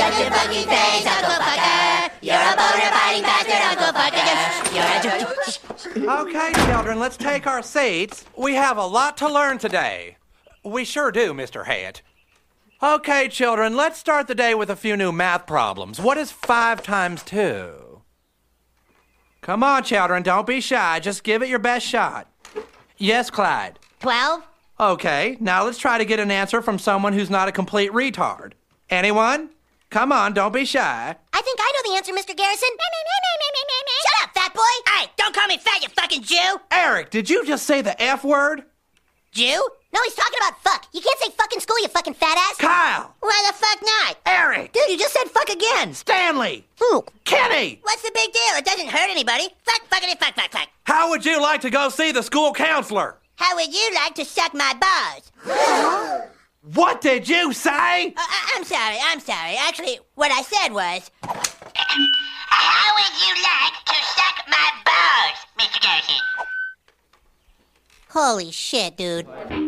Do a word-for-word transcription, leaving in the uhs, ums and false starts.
Shut your fucking face, Uncle Fucker. You're a boner-biting bastard, Uncle Fucker. You're a... Okay, children, let's take our seats. We have a lot to learn today. We sure do, Mister Hayat. Okay, children, let's start the day with a few new math problems. What is five times two? Come on, children, don't be shy. Just give it your best shot. Yes, Clyde. Twelve? Okay, now let's try to get an answer from someone who's not a complete retard. Anyone? Come on, don't be shy. I think I know the answer, Mister Garrison. Shut up, fat boy! Hey, don't call me fat, you fucking Jew! Eric, did you just say the F word? Jew? No, he's talking about fuck. You can't say fuck in school, you fucking fat ass. Kyle! Why the fuck not? Eric! Dude, you just said fuck again. Stanley! Who? Kenny! What's the big deal? It doesn't hurt anybody. Fuck, fuckity, fuck, fuck, fuck. How would you like to go see the school counselor? How would you like to suck my balls? What did you say? Uh, I- I'm sorry, I'm sorry. Actually, what I said was... How would you like to suck my balls, Mister Garrison? Holy shit, dude.